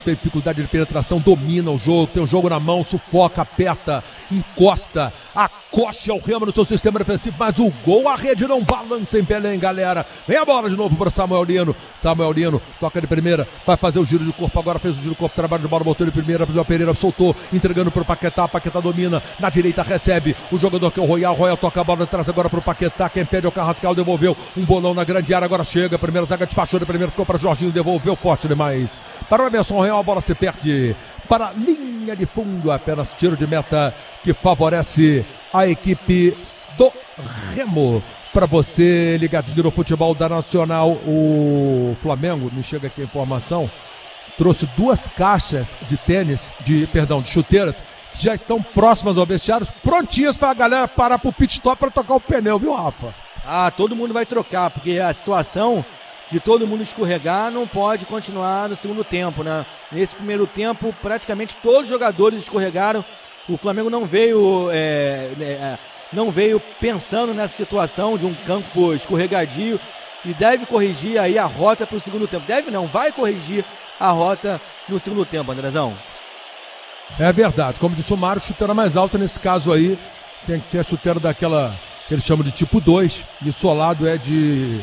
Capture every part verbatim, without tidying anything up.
Tem dificuldade de penetração, domina o jogo, tem o jogo na mão, sufoca, aperta, encosta, acosta o Remo no seu sistema defensivo, mas o gol, a rede não balança em Belém, galera. Vem a bola de novo para Samuel Lino, Samuel Lino, toca de primeira, vai fazer o giro de corpo agora, fez o giro de corpo, trabalho de bola, botou de primeira, o Pereira soltou, entregando para o Paquetá, Paquetá domina, na direita recebe, o jogador que é o Royal, Royal toca a bola, traz agora para o Paquetá, quem pede é o Carrascal, devolveu, um bolão na grande área, agora chega, a primeira zaga despachou de primeira, ficou para Jorginho, devolveu forte demais, para o Emerson Royal, a bola se perde para a linha de fundo, apenas tiro de meta que favorece a equipe do Remo. Para você ligadinho no futebol da Nacional, o Flamengo, me chega aqui a informação, trouxe duas caixas de tênis, de, perdão, de chuteiras, que já estão próximas ao vestiário, prontinhas para a galera parar pro pit stop para tocar o pneu, viu, Rafa? Ah, todo mundo vai trocar, porque a situação de todo mundo escorregar não pode continuar no segundo tempo, né? Nesse primeiro tempo, praticamente todos os jogadores escorregaram. O Flamengo não veio, é, é, não veio pensando nessa situação de um campo escorregadio e deve corrigir aí a rota para o segundo tempo. Deve não, vai corrigir a rota no segundo tempo, Andrezão. É verdade, como disse o Mário, chuteira mais alta nesse caso aí tem que ser a chuteira daquela que eles chamam de tipo dois, e solado é de...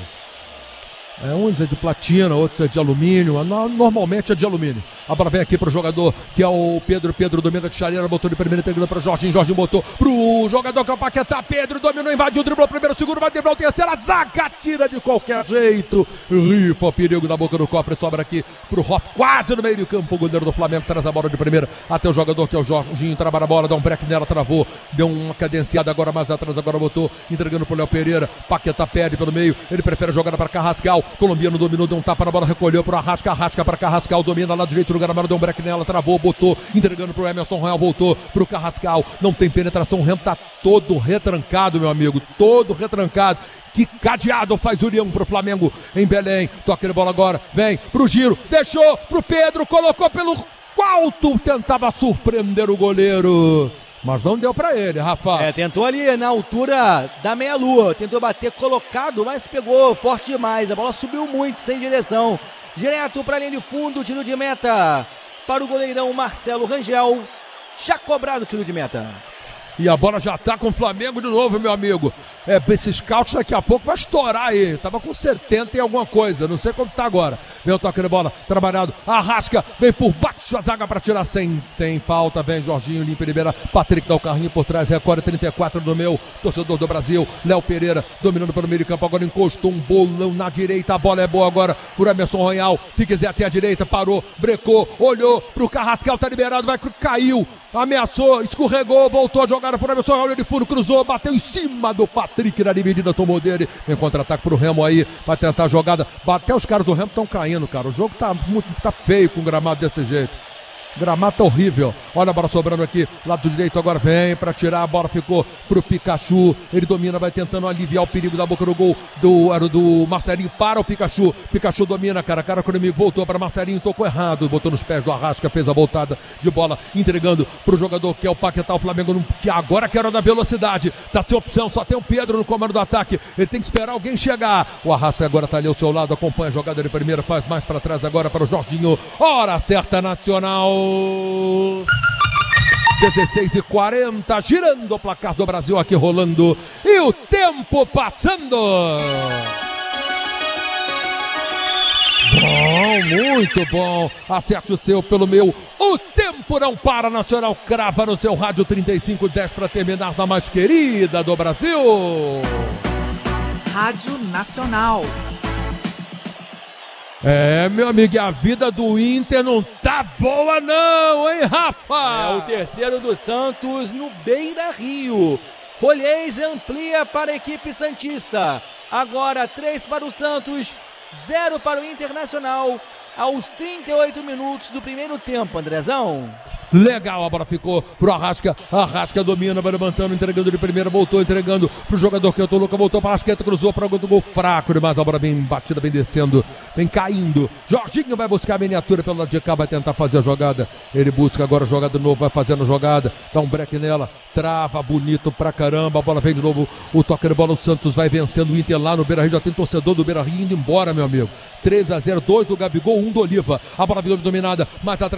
É, uns é de platina, outros é de alumínio, normalmente é de alumínio. A bola vem aqui pro jogador que é o Pedro, Pedro domina de chaleira, botou de primeira, entregando para Jorginho, Jorginho botou pro jogador que é o Paquetá, Pedro dominou, invadiu, driblou primeiro, segundo, vai driblar o terceiro, a zaga tira de qualquer jeito, rifa o perigo na boca do cofre, sobra aqui pro Hoff, quase no meio do campo, o goleiro do Flamengo traz a bola de primeira, até o jogador que é o Jorginho, trabalha a bola, dá um break nela, travou, deu uma cadenciada agora mais atrás, agora botou, entregando pro Léo Pereira, Paquetá perde pelo meio, ele prefere jogar para Carrascal, colombiano dominou, deu um tapa na bola, recolheu pro Arrasca, Arrasca para Carrascal, domina lá do direito do Garamaro, deu um break nela, travou, botou, entregando pro Emerson Royal, voltou pro Carrascal, não tem penetração, o Remo tá todo retrancado, meu amigo, todo retrancado. Que cadeado faz o Leão pro Flamengo em Belém, toca de bola agora, vem pro giro, deixou pro Pedro, colocou pelo alto, tentava surpreender o goleiro. Mas não deu pra ele, Rafa. É, tentou ali na altura da meia-lua, tentou bater colocado, mas pegou forte demais. A bola subiu muito, sem direção. Direto pra linha de fundo, tiro de meta para o goleirão Marcelo Rangel. Já cobrado o tiro de meta. E a bola já tá com o Flamengo de novo, meu amigo. É, esse scout daqui a pouco vai estourar aí. Tava com setenta e alguma coisa, não sei como tá agora. Vem o toque de bola, trabalhado. Arrasca, vem por baixo a zaga pra tirar sem, sem falta. Vem Jorginho, limpa e libera. Patrick dá o carrinho por trás, recorre trinta e quatro do meu torcedor do Brasil. Léo Pereira dominando pelo meio de campo. Agora encostou um bolão na direita. A bola é boa agora por Emerson Royal. Se quiser até a direita, parou, brecou, olhou pro Carrascal, tá liberado, vai, caiu. Ameaçou, escorregou, voltou a jogar por Emerson Royal de fundo, cruzou, bateu em cima do Patrick na dividida, tomou dele, vem contra-ataque pro Remo aí, vai tentar a jogada, até os caras do Remo estão caindo, cara, o jogo tá, muito, tá feio com o gramado desse jeito. Gramado tá horrível. Olha a bola sobrando aqui, lado direito agora vem pra tirar, a bola ficou pro Pikachu, ele domina, vai tentando aliviar o perigo da boca do gol do, era do Marcelinho para o Pikachu, Pikachu domina, cara, cara com o inimigo, voltou para Marcelinho, tocou errado, botou nos pés do Arrasca, fez a voltada de bola, entregando pro jogador que é o Paquetá, o Flamengo que agora quer da velocidade, tá sem opção, só tem o Pedro no comando do ataque, ele tem que esperar alguém chegar, o Arrasca agora tá ali ao seu lado, acompanha a jogada de primeira, faz mais para trás agora para o Jorginho, hora certa Nacional. dezesseis e quarenta, girando o placar do Brasil aqui rolando e o tempo passando. Bom, muito bom. Acerte o seu pelo meu. O tempo não para, Nacional crava no seu rádio trinta e cinco dez para terminar na mais querida do Brasil. Rádio Nacional. É, meu amigo, e a vida do Inter não tá boa não, hein, Rafa? É o terceiro do Santos no Beira-Rio. Rolhês amplia para a equipe santista. Agora três para o Santos, zero para o Internacional. Aos trinta e oito minutos do primeiro tempo, Andrezão. Legal, a bola ficou pro Arrasca. Arrasca domina, vai levantando, entregando de primeira, voltou entregando pro jogador que é o Toluca, voltou para Arrasqueta, cruzou para o gol fraco demais. A bola bem batida, bem descendo, vem caindo. Jorginho vai buscar a miniatura pelo lado de cá, vai tentar fazer a jogada. Ele busca agora a jogada de novo, vai fazendo a jogada, dá um break nela, trava bonito pra caramba. A bola vem de novo, o toque de bola. O Santos vai vencendo o Inter lá no Beira-Rio. Já tem torcedor do Beira-Rio indo embora, meu amigo. três a zero, dois do Gabigol, um do Oliva. A bola dominada, mais atrás.